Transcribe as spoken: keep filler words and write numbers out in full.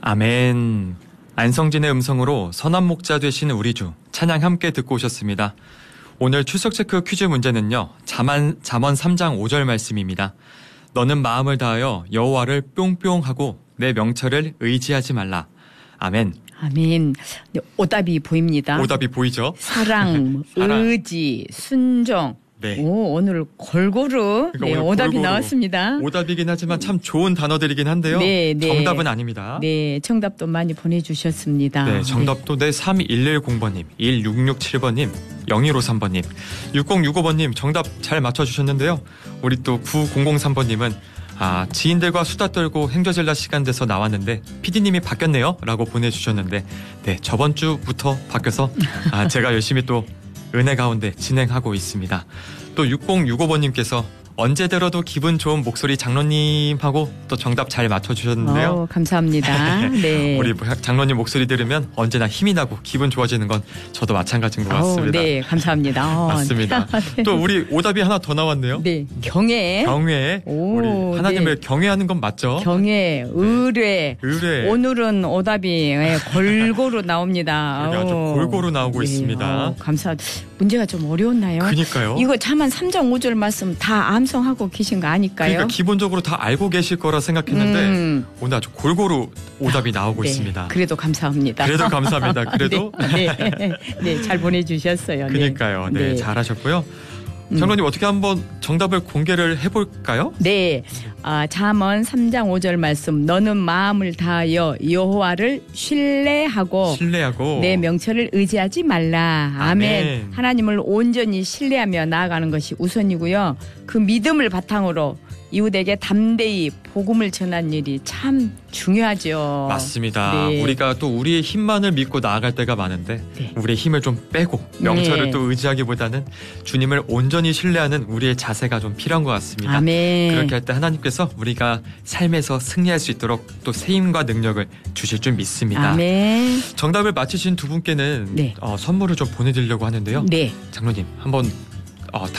아멘. 안성진의 음성으로 선한 목자 되신 우리 주 찬양 함께 듣고 오셨습니다. 오늘 출석 체크 퀴즈 문제는요. 잠언, 잠언 삼 장 오 절 말씀입니다. 너는 마음을 다하여 여호와를 뿅뿅 하고 내 명철을 의지하지 말라. 아멘. 아멘. 네, 오답이 보입니다. 오답이 보이죠? 사랑, 사랑. 의지, 순종. 네. 오, 오늘 골고루 그러니까 네, 오늘 오답이 골고루 나왔습니다. 오답이긴 하지만 참 좋은 단어들이긴 한데요. 네, 네. 정답은 아닙니다. 네, 정답도 많이 보내주셨습니다. 네, 정답도 네, 삼일일공 번님, 일육육칠 번님, 영일오삼 번님, 육공육오 번님 정답 잘 맞춰주셨는데요. 우리 또 구공공삼 번님은 아, 지인들과 수다 떨고 행저질라 시간 돼서 나왔는데 피디님이 바뀌었네요 라고 보내주셨는데 네, 저번 주부터 바뀌어서 아, 제가 열심히 또 은혜 가운데 진행하고 있습니다. 또 육공육오 번님께서 언제 들어도 기분 좋은 목소리 장로님하고 또 정답 잘 맞춰주셨는데요. 오, 감사합니다. 네. 우리 장로님 목소리 들으면 언제나 힘이 나고 기분 좋아지는 건 저도 마찬가지인 것 같습니다. 오, 네, 감사합니다. 어, 맞습니다. 네. 또 우리 오답이 하나 더 나왔네요. 네, 경애. 경외. 오, 우리 하나님을 네. 경외하는 건 맞죠? 경애, 의뢰. 의뢰. 오늘은 오답이 예, 골고루 나옵니다. 이게 아주 아우. 골고루 나오고 있습니다. 아우, 감사. 문제가 좀 어려웠나요? 그니까요. 이거 잠언 삼 장 오 절 말씀 다 암송하고 계신 거 아닐까요? 그러니까 기본적으로 다 알고 계실 거라 생각했는데 음. 오늘 아주 골고루 오답이 나오고 네, 있습니다. 그래도 감사합니다. 그래도 감사합니다. 그래도 네, 네, 네, 잘 보내주셨어요. 그러니까요. 네, 네. 잘하셨고요. 음. 장로님 어떻게 한번 정답을 공개를 해볼까요? 네, 아, 잠언 삼 장 오 절 말씀. 너는 마음을 다하여 여호와를 신뢰하고 신뢰하고 내 명철을 의지하지 말라. 아멘. 아멘. 하나님을 온전히 신뢰하며 나아가는 것이 우선이고요. 그 믿음을 바탕으로 이웃에게 담대히 복음을 전하는 일이 참 중요하죠. 맞습니다. 네. 우리가 또 우리의 힘만을 믿고 나아갈 때가 많은데 네. 우리의 힘을 좀 빼고 명철을 네. 또 의지하기보다는 주님을 온전히 신뢰하는 우리의 자세가 좀 필요한 것 같습니다. 아멘. 그렇게 할 때 하나님께서 우리가 삶에서 승리할 수 있도록 또 세임과 능력을 주실 줄 믿습니다. 아멘. 정답을 맞히신 두 분께는 네. 어, 선물을 좀 보내드리려고 하는데요. 네. 장로님 한번 어,